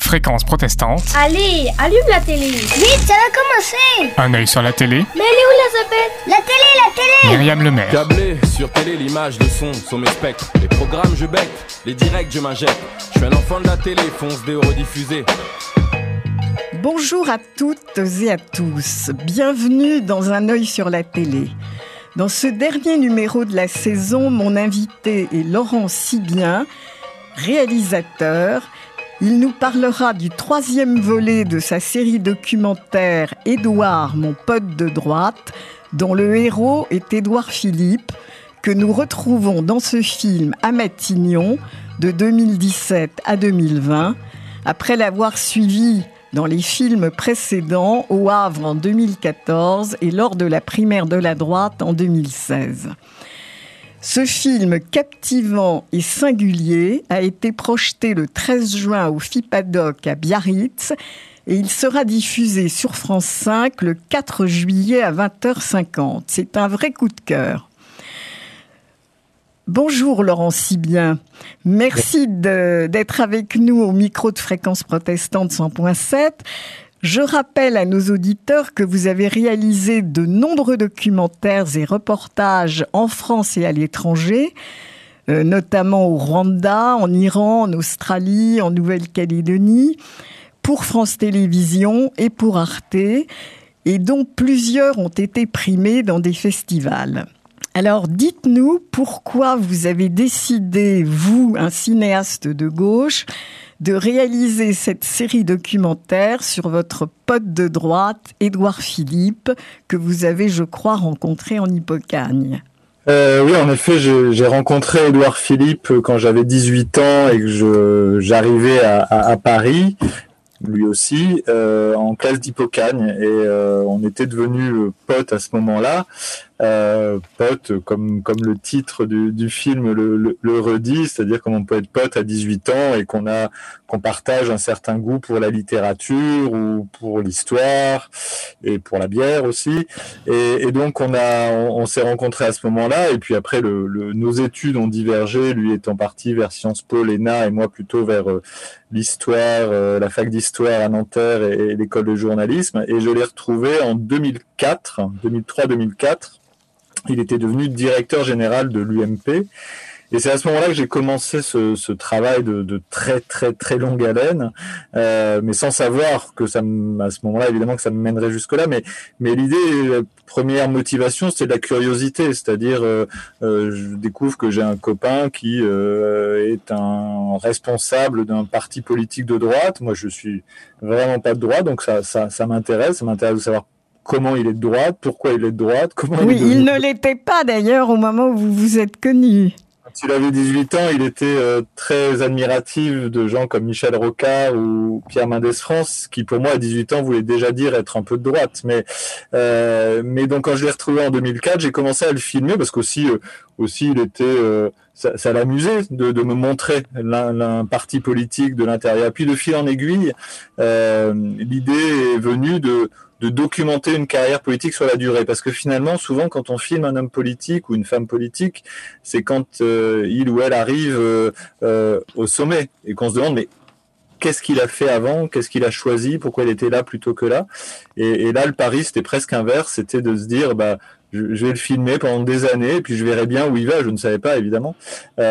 Fréquence protestante. Allez, allume la télé. Vite, ça va commencer. Un œil sur la télé. Mais elle est où la zapette? La télé. Myriam Lemaire. Câblé sur télé, l'image, le son sont mes spectres. Les programmes je bec, les directs je m'injecte. Je suis un enfant de la télé, fonce des rediffusés. Bonjour à toutes et à tous. Bienvenue dans Un œil sur la télé. Dans ce dernier numéro de la saison, mon invité est Laurent Sibien, réalisateur. Il nous parlera du 3e volet de sa série documentaire « Édouard, mon pote de droite », dont le héros est Édouard Philippe, que nous retrouvons dans ce film à Matignon de 2017 à 2020, après l'avoir suivi dans les films précédents, au Havre en 2014 et lors de la primaire de la droite en 2016. Ce film captivant et singulier a été projeté le 13 juin au FIPADOC à Biarritz et il sera diffusé sur France 5 le 4 juillet à 20h50. C'est un vrai coup de cœur. Bonjour Laurent Sibien, merci d'être avec nous au micro de Fréquence protestante 100.7. Je rappelle à nos auditeurs que vous avez réalisé de nombreux documentaires et reportages en France et à l'étranger, notamment au Rwanda, en Iran, en Australie, en Nouvelle-Calédonie, pour France Télévisions et pour Arte, et dont plusieurs ont été primés dans des festivals. Alors, dites-nous pourquoi vous avez décidé, vous, un cinéaste de gauche, de réaliser cette série documentaire sur votre pote de droite, Édouard Philippe, que vous avez, je crois, rencontré en Hippocagne. Oui, en effet, j'ai rencontré Édouard Philippe quand j'avais 18 ans et que j'arrivais à Paris, lui aussi, en classe d'Hippocagne. Et on était devenus potes à ce moment-là. Pote, comme le titre du film le redit, c'est-à-dire comme on peut être pote à 18 ans et qu'on partage un certain goût pour la littérature ou pour l'histoire et pour la bière aussi. Et donc on s'est rencontrés à ce moment-là. Et puis après, nos études ont divergé, lui étant parti vers Sciences Po, l'ENA, et moi plutôt vers l'histoire, la fac d'histoire à Nanterre et l'école de journalisme. Et je l'ai retrouvé en 2003-2004. Il était devenu directeur général de l'UMP. Et c'est à ce moment-là que j'ai commencé ce travail de très, très, très longue haleine, mais sans savoir que à ce moment-là, évidemment, que ça me mènerait jusque-là. Mais l'idée, la première motivation, c'était de la curiosité. C'est-à-dire, je découvre que j'ai un copain qui est un responsable d'un parti politique de droite. Moi, je suis vraiment pas de droite, donc ça m'intéresse. Ça m'intéresse de savoir comment il est de droite, pourquoi il est de droite, comment il est devenu... il ne l'était pas d'ailleurs au moment où vous vous êtes connus. Quand il avait 18 ans, il était très admiratif de gens comme Michel Rocard ou Pierre Mendès France, qui pour moi à 18 ans voulait déjà dire être un peu de droite. Mais donc quand je l'ai retrouvé en 2004, j'ai commencé à le filmer parce qu'aussi il était... ça l'amusait de me montrer un parti politique de l'intérieur. Puis de fil en aiguille, l'idée est venue de documenter une carrière politique sur la durée. Parce que finalement, souvent, quand on filme un homme politique ou une femme politique, c'est quand il ou elle arrive au sommet et qu'on se demande, mais qu'est-ce qu'il a fait avant? Qu'est-ce qu'il a choisi? Pourquoi il était là plutôt que là? Et là, le pari, c'était presque inverse. C'était de se dire, je vais le filmer pendant des années et puis je verrai bien où il va. Je ne savais pas, évidemment. Vous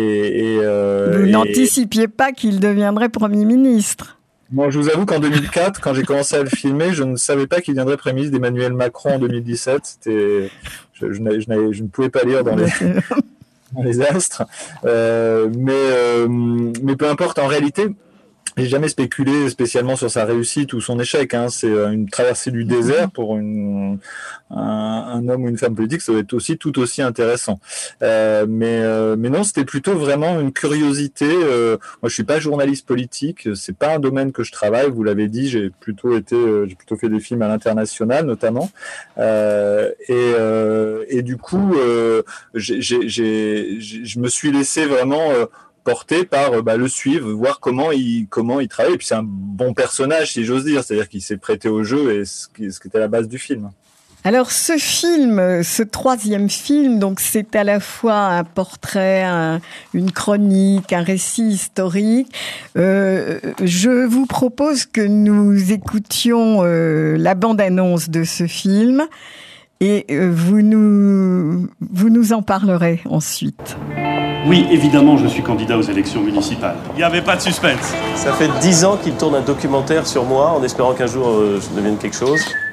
n'anticipiez pas qu'il deviendrait Premier ministre? Moi, je vous avoue qu'en 2004, quand j'ai commencé à le filmer, je ne savais pas qu'il viendrait Premier ministre d'Emmanuel Macron en 2017. Je ne pouvais pas lire dans les astres. Mais peu importe, en réalité, j'ai jamais spéculé spécialement sur sa réussite ou son échec. C'est une traversée du désert pour un homme ou une femme politique, ça doit être tout aussi intéressant. Mais non, c'était plutôt vraiment une curiosité. Moi, je suis pas journaliste politique, c'est pas un domaine que je travaille. Vous l'avez dit, j'ai plutôt fait des films à l'international notamment. Et du coup, je me suis laissé vraiment porté par le suivre, voir comment il travaille. Et puis c'est un bon personnage, si j'ose dire, c'est-à-dire qu'il s'est prêté au jeu et ce qui était la base du film. Alors ce film, ce troisième film, donc c'est à la fois un portrait, une chronique, un récit historique. Je vous propose que nous écoutions la bande-annonce de ce film et vous nous en parlerez ensuite. Oui, évidemment, je suis candidat aux élections municipales. Il n'y avait pas de suspense. Ça fait 10 ans qu'il tourne un documentaire sur moi en espérant qu'un jour je devienne quelque chose.